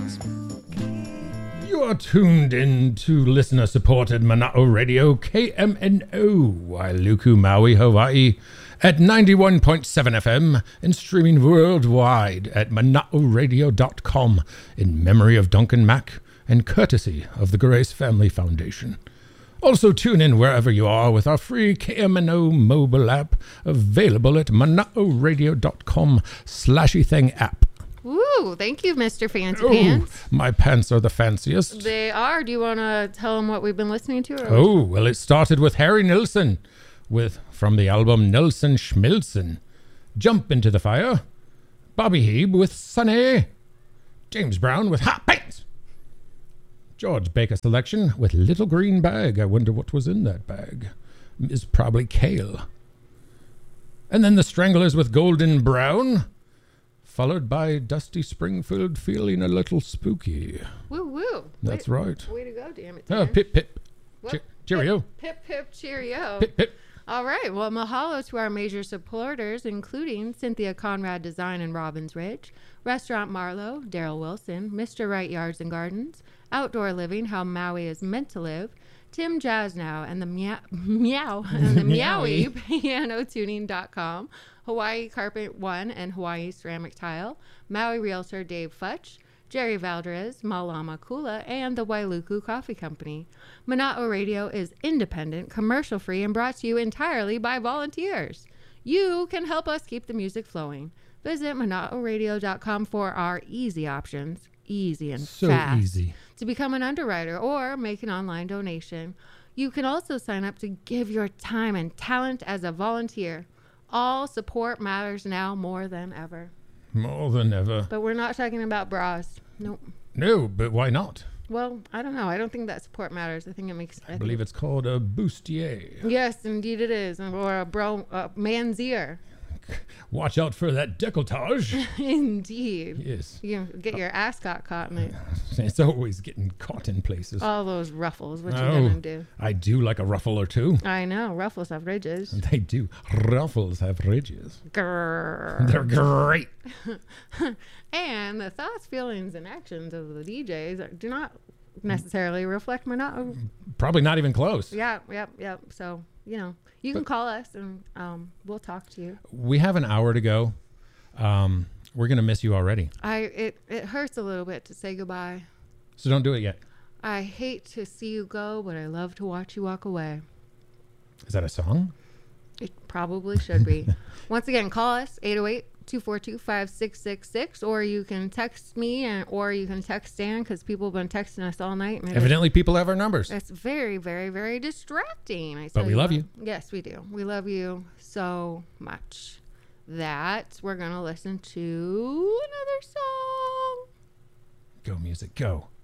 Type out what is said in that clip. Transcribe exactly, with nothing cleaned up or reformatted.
You are tuned in to listener-supported Mana'o Radio, K M N O, Wailuku, Maui, Hawaii, at ninety-one point seven F M and streaming worldwide at mana'o radio dot com in memory of Duncan Mack and courtesy of the Grace Family Foundation. Also tune in wherever you are with our free K M N O mobile app available at mana'o radio dot com slashy thing app. Woo, thank you, Mister Fancy Oh, Pants. my pants are the fanciest. They are. Do you want to tell them what we've been listening to? Or Oh, well, it started with Harry Nilsson with from the album Nelson Schmilson, Jump Into the Fire, Bobby Heeb with Sunny, James Brown with Hot Pants, George Baker Selection with Little Green Bag. I wonder what was in that bag. Is probably kale. And then the Stranglers with Golden Brown, followed by Dusty Springfield feeling a little spooky. Woo woo. That's way, right. Way to go, damn it. Oh, Dan. pip pip. Whoop, Che- cheerio. Pip, pip, pip, cheerio. Pip pip. All right. Well, mahalo to our major supporters, including Cynthia Conrad Design in Robbins Ridge, Restaurant Marlowe, Daryl Wilson, Mister Wright Yards and Gardens, Outdoor Living, How Maui is Meant to Live, Tim Jasnow and the Meow, meow and the Meowie Piano Tuning dot com, Hawaii Carpet One and Hawaii Ceramic Tile, Maui Realtor Dave Futch, Jerry Valdez, Malama Kula, and the Wailuku Coffee Company. Mana'o Radio is independent, commercial-free, and brought to you entirely by volunteers. You can help us keep the music flowing. Visit mana'o radio dot com for our easy options, easy and So fast, easy. to become an underwriter or make an online donation. You can also sign up to give your time and talent as a volunteer. All support matters now more than ever. More than ever. But we're not talking about bras. Nope. No, but why not? Well, I don't know. I don't think that support matters. I think it makes. I, I believe it's called a bustier. Yes, indeed it is, or a bro, uh, man's ear. Watch out for that decolletage. Indeed. Yes. You get your ascot caught in it. It's always getting caught in places. All those ruffles. What you Oh, gonna do? I do like a ruffle or two. I know ruffles have ridges. They do. Ruffles have ridges. Grrr. They're great. And the thoughts, feelings, and actions of the D Js are, do not necessarily reflect Mana'o. Probably not even close. Yep, yep, yep. So, you know, you can But- call us and um, we'll talk to you. We have an hour to go. Um, we're going to miss you already. I it, it hurts a little bit to say goodbye. So don't do it yet. I hate to see you go, but I love to watch you walk away. Is that a song? It probably should be. Once again, call us, eight oh eight, two four two, five six six six, or you can text me, and or you can text Dan, because people have been texting us all night. And it is- Evidently, people have our numbers. It's very, very, very distracting. I But tell we love what. you. Yes, we do. We love you so much that we're going to listen to another song. Go, music, go.